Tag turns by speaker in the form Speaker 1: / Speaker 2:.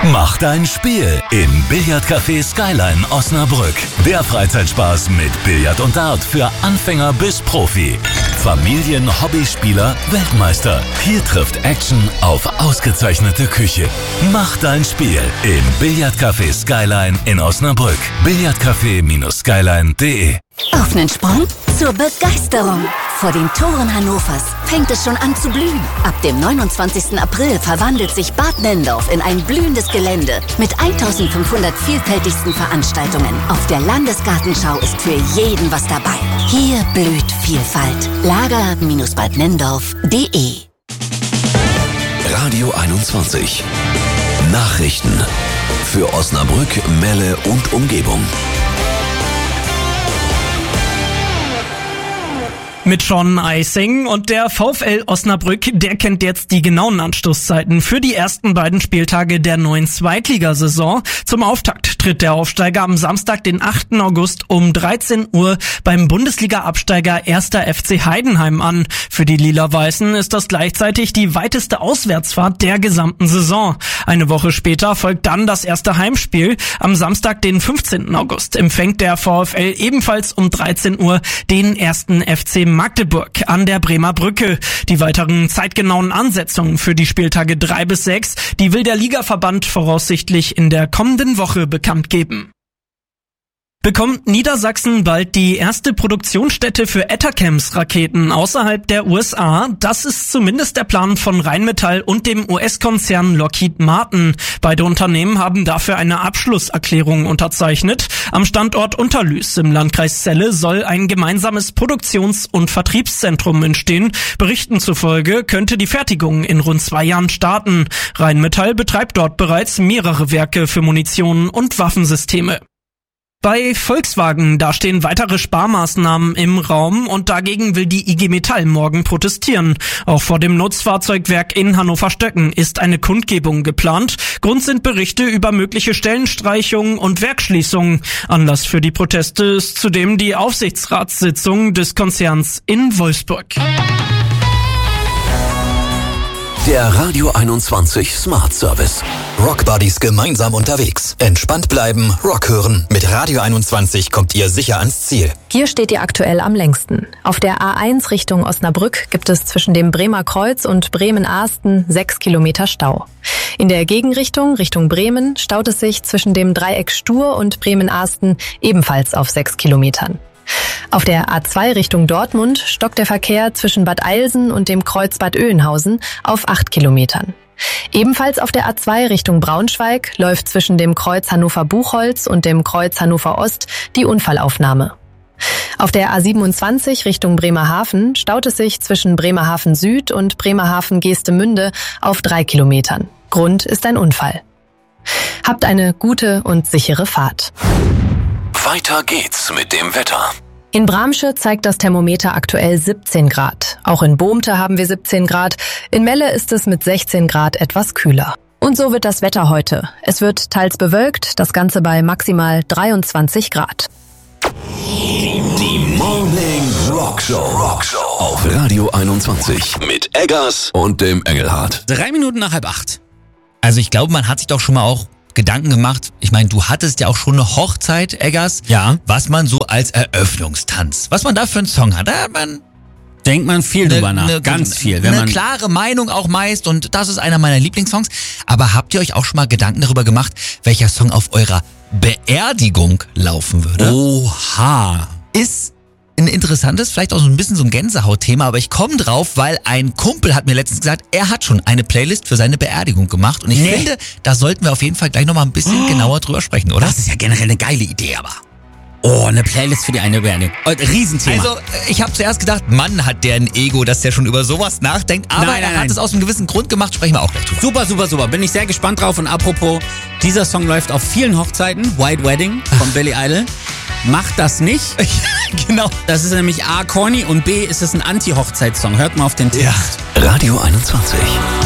Speaker 1: Mach dein Spiel im Billardcafé Skyline Osnabrück. Der Freizeitspaß mit Billard und Dart für Anfänger bis Profi. Familien, Hobbyspieler, Weltmeister. Hier trifft Action auf ausgezeichnete Küche. Mach dein Spiel im Billardcafé Skyline in Osnabrück. Billardcafé-skyline.de.
Speaker 2: Auf nen Sprung zur Begeisterung. Vor den Toren Hannovers fängt es schon an zu blühen. Ab dem 29. April verwandelt sich Bad Nendorf in ein blühendes Gelände mit 1500 vielfältigsten Veranstaltungen. Auf der Landesgartenschau ist für jeden was dabei. Hier blüht Vielfalt. Lager-badnendorf.de.
Speaker 1: Radio 21. Nachrichten für Osnabrück, Melle und Umgebung.
Speaker 3: Mit Sean Eising und der VfL Osnabrück, der kennt jetzt die genauen Anstoßzeiten für die ersten beiden Spieltage der neuen Zweitligasaison. Zum Auftakt tritt der Aufsteiger am Samstag, den 8. August um 13 Uhr beim Bundesliga-Absteiger 1. FC Heidenheim an. Für die Lila-Weißen ist das gleichzeitig die weiteste Auswärtsfahrt der gesamten Saison. Eine Woche später folgt dann das erste Heimspiel. Am Samstag, den 15. August, empfängt der VfL ebenfalls um 13 Uhr den 1. FC Magdeburg an der Bremer Brücke. Die weiteren zeitgenauen Ansetzungen für die Spieltage 3-6, die will der Ligaverband voraussichtlich in der kommenden Woche bekannt geben. Bekommt Niedersachsen bald die erste Produktionsstätte für Atacams-Raketen außerhalb der USA? Das ist zumindest der Plan von Rheinmetall und dem US-Konzern Lockheed Martin. Beide Unternehmen haben dafür eine Abschlusserklärung unterzeichnet. Am Standort Unterlüß im Landkreis Celle soll ein gemeinsames Produktions- und Vertriebszentrum entstehen. Berichten zufolge könnte die Fertigung in rund 2 Jahren starten. Rheinmetall betreibt dort bereits mehrere Werke für Munition und Waffensysteme. Bei Volkswagen, da stehen weitere Sparmaßnahmen im Raum und dagegen will die IG Metall morgen protestieren. Auch vor dem Nutzfahrzeugwerk in Hannover-Stöcken ist eine Kundgebung geplant. Grund sind Berichte über mögliche Stellenstreichungen und Werksschließungen. Anlass für die Proteste ist zudem die Aufsichtsratssitzung des Konzerns in Wolfsburg.
Speaker 1: Der Radio 21 Smart Service.
Speaker 4: Rock Buddies gemeinsam unterwegs. Entspannt bleiben, Rock hören. Mit Radio 21 kommt ihr sicher ans Ziel.
Speaker 5: Hier steht ihr aktuell am längsten. Auf der A1 Richtung Osnabrück gibt es zwischen dem Bremer Kreuz und Bremen-Ahsten 6 Kilometer Stau. In der Gegenrichtung, Richtung Bremen, staut es sich zwischen dem Dreieck Stur und Bremen-Ahsten ebenfalls auf 6 Kilometern. Auf der A2 Richtung Dortmund stockt der Verkehr zwischen Bad Eilsen und dem Kreuz Bad Oeynhausen auf 8 Kilometern. Ebenfalls auf der A2 Richtung Braunschweig läuft zwischen dem Kreuz Hannover-Buchholz und dem Kreuz Hannover-Ost die Unfallaufnahme. Auf der A27 Richtung Bremerhaven staut es sich zwischen Bremerhaven Süd und Bremerhaven Geestemünde auf 3 Kilometern. Grund ist ein Unfall. Habt eine gute und sichere Fahrt.
Speaker 1: Weiter geht's mit dem Wetter.
Speaker 5: In Bramsche zeigt das Thermometer aktuell 17 Grad. Auch in Bohmte haben wir 17 Grad. In Melle ist es mit 16 Grad etwas kühler. Und so wird das Wetter heute. Es wird teils bewölkt, das Ganze bei maximal 23 Grad.
Speaker 1: Die Morning Rockshow auf Radio 21 mit Eggers und dem Engelhardt.
Speaker 6: 3 Minuten nach 7:30. Also ich glaube, man hat sich doch schon mal auch Gedanken gemacht. Ich meine, du hattest ja auch schon eine Hochzeit, Eggers.
Speaker 7: Ja.
Speaker 6: Was man so als Eröffnungstanz, was man da für einen Song hat. Da hat man
Speaker 7: Denkt man viel drüber nach, ganz viel.
Speaker 6: Wenn man klare Meinung auch meist und das ist einer meiner Lieblingssongs. Aber habt ihr euch auch schon mal Gedanken darüber gemacht, welcher Song auf eurer Beerdigung laufen würde?
Speaker 7: Oha.
Speaker 6: Ist ein interessantes, vielleicht auch so ein bisschen so ein Gänsehautthema, aber ich komme drauf, weil ein Kumpel hat mir letztens gesagt, er hat schon eine Playlist für seine Beerdigung gemacht und ich finde, da sollten wir auf jeden Fall gleich nochmal ein bisschen genauer drüber sprechen, oder?
Speaker 7: Das ist ja generell eine geile Idee, aber. Oh, eine Playlist für die eine Beerdigung. Riesenthema.
Speaker 6: Also, ich habe zuerst gedacht, Mann, hat der ein Ego, dass der schon über sowas nachdenkt, aber er hat es aus einem gewissen Grund gemacht, sprechen wir auch gleich drüber.
Speaker 7: Super. Bin ich sehr gespannt drauf und apropos, dieser Song läuft auf vielen Hochzeiten, White Wedding von Billy Idol. Macht das nicht.
Speaker 6: Genau.
Speaker 7: Das ist nämlich A, corny und B, ist es ein Anti-Hochzeitssong. Hört mal auf den Text.
Speaker 1: Ja. Radio 21.